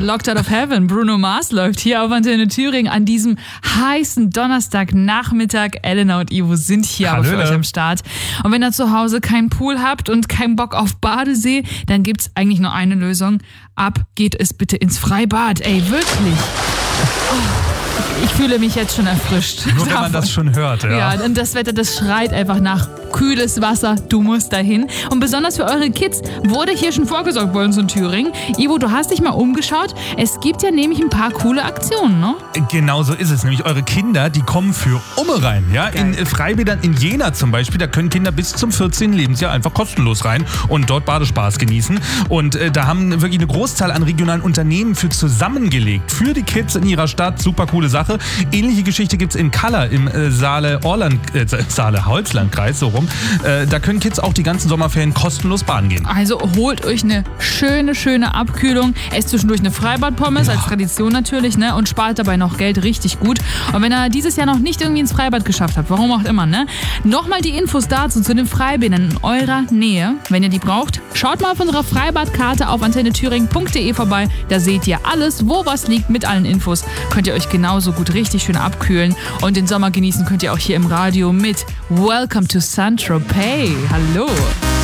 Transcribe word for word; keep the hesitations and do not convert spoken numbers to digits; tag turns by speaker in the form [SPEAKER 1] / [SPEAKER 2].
[SPEAKER 1] Locked Out of Heaven, Bruno Mars läuft hier auf Antenne Thüringen an diesem heißen Donnerstagnachmittag. Elena und Ivo sind hier aber für euch am Start. Und wenn ihr zu Hause keinen Pool habt und keinen Bock auf Badesee, dann gibt's eigentlich nur eine Lösung. Ab geht es bitte ins Freibad. Ey, wirklich. Oh. Ich fühle mich jetzt schon erfrischt.
[SPEAKER 2] Nur wenn man das schon hört, ja.
[SPEAKER 1] Ja, und das Wetter, das schreit einfach nach kühles Wasser. Du musst dahin. Und besonders für eure Kids wurde hier schon vorgesorgt bei uns in Thüringen. Ivo, du hast dich mal umgeschaut. Es gibt ja nämlich ein paar coole Aktionen, ne?
[SPEAKER 2] Genau so ist es. Nämlich eure Kinder, die kommen für Umme rein. Ja? In Freibädern in Jena zum Beispiel, da können Kinder bis zum vierzehnten Lebensjahr einfach kostenlos rein und dort Badespaß genießen. Und äh, da haben wirklich eine Großzahl an regionalen Unternehmen für zusammengelegt. Für die Kids in ihrer Stadt. Super coole Sache. Ähnliche Geschichte gibt es in Kalla im äh, Saale-Orland, äh, Saale-Holzlandkreis, so rum. Äh, da können Kids auch die ganzen Sommerferien kostenlos baden gehen.
[SPEAKER 1] Also holt euch eine schöne, schöne Abkühlung. Esst zwischendurch eine Freibad-Pommes, ja. als Tradition natürlich, ne? Und spart dabei noch Geld, richtig gut. Und wenn ihr dieses Jahr noch nicht irgendwie ins Freibad geschafft habt, warum auch immer, ne? Nochmal die Infos dazu zu den Freibädern in eurer Nähe. Wenn ihr die braucht, schaut mal auf unserer Freibadkarte auf antenne thüringen punkt de vorbei. Da seht ihr alles, wo was liegt mit allen Infos. Könnt ihr euch genauso gut richtig schön abkühlen. Und den Sommer genießen könnt ihr auch hier im Radio mit Welcome to Saint-Tropez. Hallo.